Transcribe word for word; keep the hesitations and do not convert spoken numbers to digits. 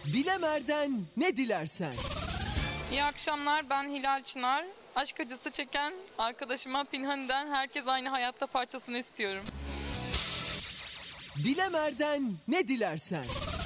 Dilemer'den ne dilersen. İyi akşamlar, ben Hilal Çınar. Aşk acısı çeken arkadaşıma Pinhani'den herkes aynı hayatta parçasını istiyorum. Dilemer'den ne dilersen.